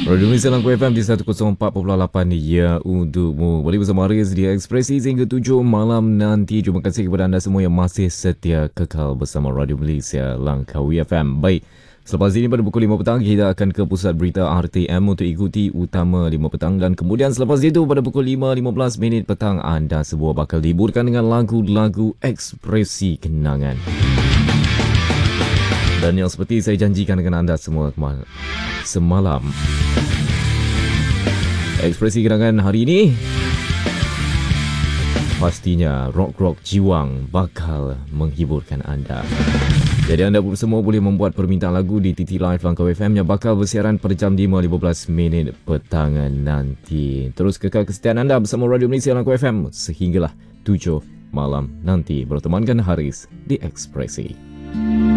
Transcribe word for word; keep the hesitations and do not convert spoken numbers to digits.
Radio Malaysia Langkau F M di seratus empat perpuluhan lapan ya untukmu. Boleh bersama Haris di Ekspresi hingga tujuh malam nanti. Terima kasih kepada anda semua yang masih setia kekal bersama Radio Malaysia Langkau F M. Baik, selepas ini pada pukul lima petang kita akan ke pusat berita R T M untuk ikuti utama lima petang, dan kemudian selepas itu pada pukul lima lima belas minit petang anda semua bakal dihiburkan dengan lagu-lagu Ekspresi Kenangan. Dan yang seperti saya janjikan dengan anda semua semalam, Ekspresi Kenangan hari ini pastinya rock-rock jiwang bakal menghiburkan anda. Jadi anda semua boleh membuat permintaan lagu di T T Live Langkau F M yang bakal bersiaran pada jam lima lima belas minit petangan nanti. Terus kekal kesetiaan anda bersama Radio Malaysia Langkau F M sehinggalah tujuh malam nanti. Bertemankan Haris di Ekspresi.